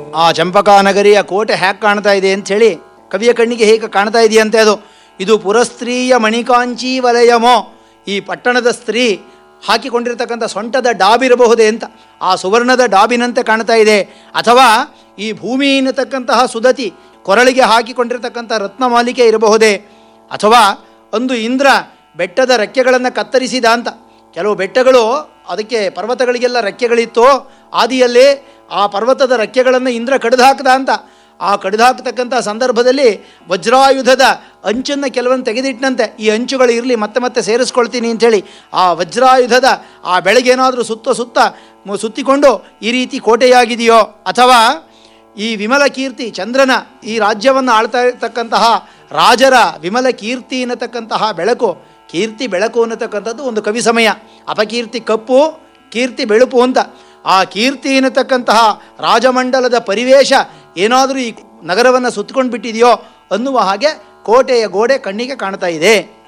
ಆ ಚಂಪಕಾನಗರಿಯ ಕೋಟೆ ಹ್ಯಾಕ್ ಕಾಣ್ತಾ ಇದೆ ಅಂಥೇಳಿ ಕವಿಯ ಕಣ್ಣಿಗೆ ಹೇಗೆ ಕಾಣ್ತಾ ಇದೆಯಂತೆ ಅದು. ಇದು ಪುರಸ್ತ್ರೀಯ ಮಣಿಕಾಂಚಿ ವಲಯಮೋ, ಈ ಪಟ್ಟಣದ ಸ್ತ್ರೀ ಹಾಕಿಕೊಂಡಿರ್ತಕ್ಕಂಥ ಸೊಂಟದ ಡಾಬಿರಬಹುದೇ ಅಂತ, ಆ ಸುವರ್ಣದ ಡಾಬಿನಂತೆ ಕಾಣ್ತಾ ಇದೆ. ಅಥವಾ ಈ ಭೂಮಿ ಎನ್ನತಕ್ಕಂತಹ ಸುದತಿ ಕೊರಳಿಗೆ ಹಾಕಿಕೊಂಡಿರ್ತಕ್ಕಂಥ ರತ್ನಮಾಲಿಕೆ ಇರಬಹುದೇ. ಅಥವಾ ಒಂದು ಇಂದ್ರ ಬೆಟ್ಟದ ರೆಕ್ಕೆಗಳನ್ನು ಕತ್ತರಿಸಿದ ಅಂತ. ಕೆಲವು ಬೆಟ್ಟಗಳು ಅದಕ್ಕೆ ಪರ್ವತಗಳಿಗೆಲ್ಲ ರೆಕ್ಕೆಗಳಿತ್ತು, ಆದಿಯಲ್ಲಿ ಆ ಪರ್ವತದ ರೆಕ್ಕೆಗಳನ್ನು ಇಂದ್ರ ಕಡಿದು ಹಾಕ್ದ ಅಂತ. ಆ ಕಡಿದು ಹಾಕ್ತಕ್ಕಂಥ ಸಂದರ್ಭದಲ್ಲಿ ವಜ್ರಾಯುಧದ ಅಂಚನ್ನು ಕೆಲವೊಂದು ತೆಗೆದಿಟ್ಟನಂತೆ, ಈ ಅಂಚುಗಳು ಇರಲಿ ಮತ್ತೆ ಸೇರಿಸ್ಕೊಳ್ತೀನಿ ಅಂಥೇಳಿ. ಆ ವಜ್ರಾಯುಧದ ಆ ಬೆಳಗೇನಾದರೂ ಸುತ್ತಿಕೊಂಡು ಈ ರೀತಿ ಕೋಟೆಯಾಗಿದೆಯೋ. ಅಥವಾ ಈ ವಿಮಲ ಕೀರ್ತಿ ಚಂದ್ರನ ಈ ರಾಜ್ಯವನ್ನು ಆಳ್ತಾ ಇರತಕ್ಕಂತಹ ರಾಜರ ವಿಮಲ ಕೀರ್ತಿ ಅನ್ನತಕ್ಕಂತಹ ಬೆಳಕು, ಕೀರ್ತಿ ಬೆಳಕು ಅನ್ನತಕ್ಕಂಥದ್ದು ಒಂದು ಕವಿ ಸಮಯ. ಅಪಕೀರ್ತಿ ಕಪ್ಪು, ಕೀರ್ತಿ ಬೆಳುಪು ಅಂತ. ಆ ಕೀರ್ತಿ ಅನ್ನತಕ್ಕಂತಹ ರಾಜಮಂಡಲದ ಪರಿವೇಶ ಏನಾದರೂ ಈ ನಗರವನ್ನು ಸುತ್ತಕೊಂಡು ಬಿಟ್ಟಿದೆಯೋ ಅನ್ನುವ ಹಾಗೆ ಕೋಟೆಯ ಗೋಡೆ ಕಣ್ಣಿಗೆ ಕಾಣ್ತಾ ಇದೆ.